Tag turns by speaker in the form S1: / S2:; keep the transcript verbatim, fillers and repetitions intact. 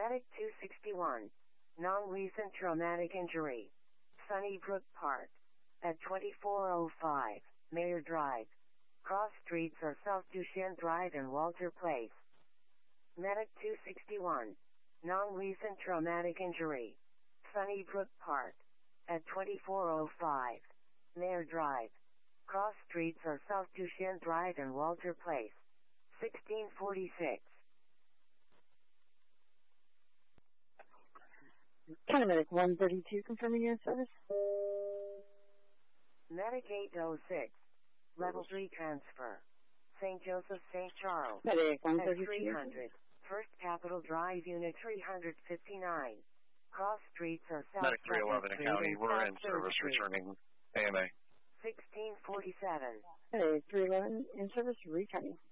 S1: Medic two sixty-one. Non-recent traumatic injury. Sunnybrook Park. At twenty-four oh five, Mayor Drive. Cross streets are South Duchesne Drive and Walter Place. Medic two sixty-one. Non-recent traumatic injury. Sunnybrook Park. At twenty-four oh five, Mayor Drive. Cross streets are South Duchesne Drive and Walter Place. sixteen forty-six.
S2: County Medic one thirty-two, confirming your service.
S1: Medic eight oh six. Level three transfer. Saint Joseph, Saint Charles.
S2: Medic one
S1: At
S2: thirty-two.
S1: three hundred. First Capitol Drive, Unit three fifty-nine. Cross streets are South
S3: Medic three eleven
S1: Street
S3: County,
S1: and
S3: we're
S1: South
S3: in
S1: Third
S3: service
S1: Street.
S3: returning A M A.
S1: sixteen forty-seven.
S2: Medic three eleven, in service, returning.